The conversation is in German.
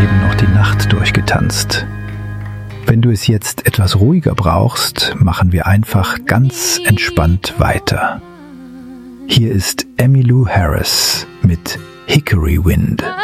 eben noch die Nacht durchgetanzt. Wenn du es jetzt etwas ruhiger brauchst, machen wir einfach ganz entspannt weiter. Hier ist Emmylou Harris mit Hickory Wind.